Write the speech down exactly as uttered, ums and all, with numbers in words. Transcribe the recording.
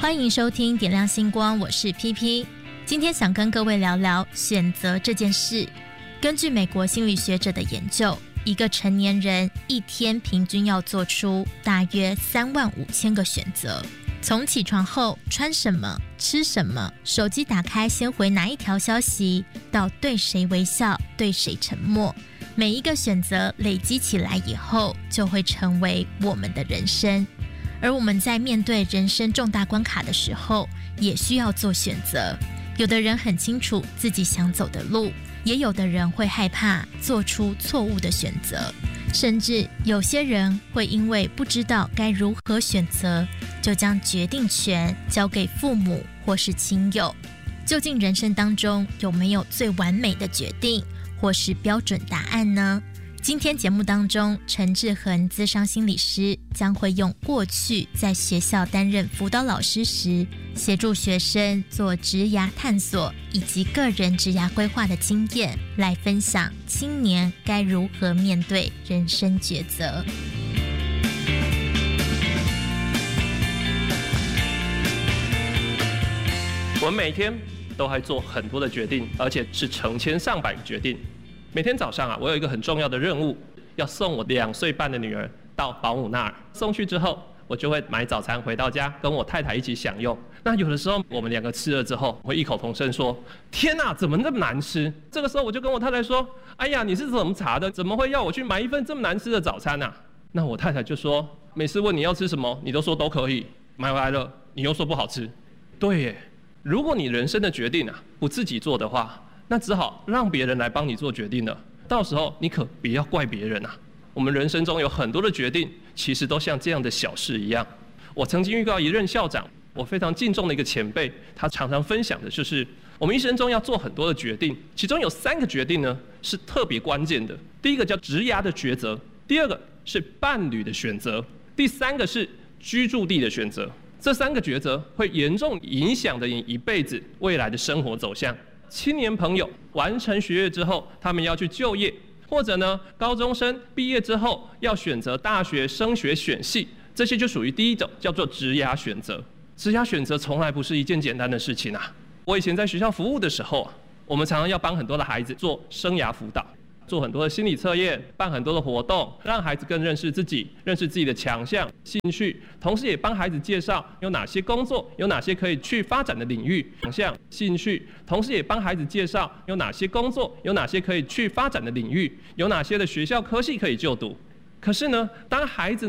欢迎收听点亮星光，我是 P P。 今天想跟各位聊聊选择这件事。根据美国心理学者的研究，一个成年人一天平均要做出大约三万五千个选择，从起床后穿什么、吃什么，手机打开先回哪一条消息，到对谁微笑、对谁沉默，每一个选择累积起来以后，就会成为我们的人生。而我们在面对人生重大关卡的时候，也需要做选择。有的人很清楚自己想走的路，也有的人会害怕做出错误的选择，甚至有些人会因为不知道该如何选择，就将决定权交给父母或是亲友。究竟人生当中有没有最完美的决定，或是标准答案呢？今天节目当中，陈志恒諮商心理师将会用过去在学校担任辅导老师时，协助学生做职涯探索以及个人职涯规划的经验，来分享青年该如何面对人生抉择。 我们每天都会做很多的决定，而且是成千上百个决定。每天早上啊，我有一个很重要的任务，要送我两岁半的女儿到保姆那儿。送去之后，我就会买早餐回到家，跟我太太一起享用。那有的时候我们两个吃了之后，我会异口同声说：“天哪，怎么那么难吃？”这个时候我就跟我太太说：“哎呀，你是怎么查的？怎么会要我去买一份这么难吃的早餐啊？”那我太太就说：“每次问你要吃什么，你都说都可以，买回来了你又说不好吃。”对耶，如果你人生的决定啊不自己做的话，那只好让别人来帮你做决定了。到时候你可不要怪别人啊。我们人生中有很多的决定，其实都像这样的小事一样。我曾经遇到一任校长，我非常敬重的一个前辈，他常常分享的就是，我们一生中要做很多的决定，其中有三个决定呢是特别关键的。第一个叫职涯的抉择，第二个是伴侣的选择，第三个是居住地的选择。这三个抉择会严重影响着你一辈子未来的生活走向。青年朋友完成学业之后，他们要去就业，或者呢，高中生毕业之后要选择大学升学选系，这些就属于第一种，叫做职涯选择。职涯选择从来不是一件简单的事情啊！我以前在学校服务的时候，我们常常要帮很多的孩子做生涯辅导，做很多的心理测验，办很多的活动，让孩子更认识自己，认识自己的强项、兴趣，同时也帮孩子介绍有哪些工作，有哪些可以去发展的领域、强项、兴趣，同时也帮孩子介绍有哪些工作，有哪些可以去发展的领域，有哪些的学校科系可以就读。可是呢，当孩子